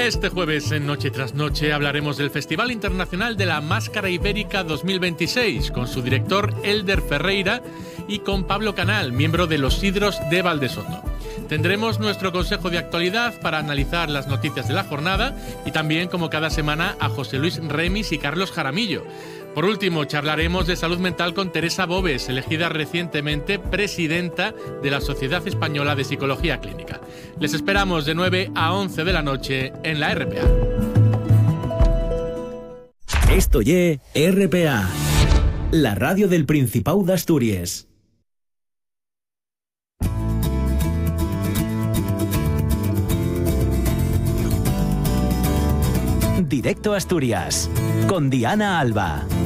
Este jueves, en Noche tras Noche, hablaremos del Festival Internacional de la Máscara Ibérica 2026, con su director Elder Ferreira y con Pablo Canal, miembro de los Sidros de Valdesoto. Tendremos nuestro consejo de actualidad para analizar las noticias de la jornada y también, como cada semana, a José Luis Remis y Carlos Jaramillo. Por último, charlaremos de salud mental con Teresa Bobes, elegida recientemente presidenta de la Sociedad Española de Psicología Clínica. Les esperamos de 9 a 11 de la noche en la RPA. Esto ye RPA, la radio del Principado de Asturias. Directo a Asturias, con Diana Alba.